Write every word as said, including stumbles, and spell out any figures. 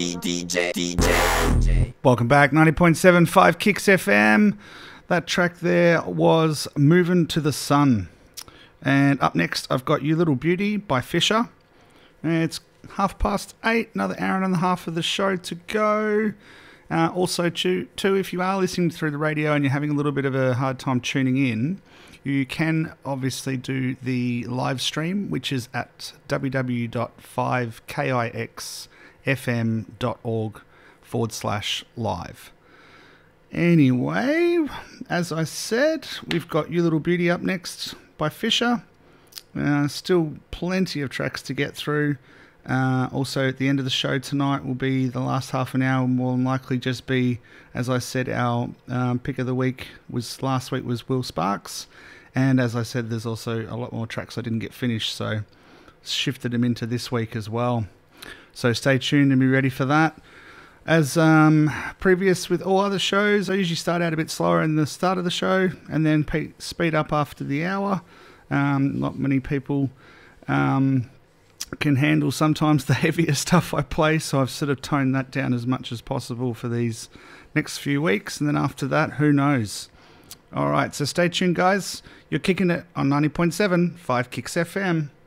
D J, D J. Welcome back, ninety point seven five Kicks F M. That track there was Moving to the Sun. And up next, I've got You Little Beauty by Fisher. And it's half past eight, another hour and a half of the show to go. Uh, also, too, too, if you are listening through the radio and you're having a little bit of a hard time tuning in, you can obviously do the live stream, which is at w w w dot five kix f m dot org forward slash live. Anyway, as I said, we've got You Little Beauty up next by Fisher. Uh, still plenty of tracks to get through. Uh, also, at the end of the show tonight will be the last half an hour, more than likely just be, as I said, our um, pick of the week was last week was Will Sparks. And as I said, there's also a lot more tracks I didn't get finished, so shifted them into this week as well. So stay tuned and be ready for that. As um, previous with all other shows, I usually start out a bit slower in the start of the show and then pe- speed up after the hour. Um, not many people um, can handle sometimes the heavier stuff I play, so I've sort of toned that down as much as possible for these next few weeks, and then after that, who knows? All right, so stay tuned, guys. You're kicking it on ninety point seven, five Kicks F M.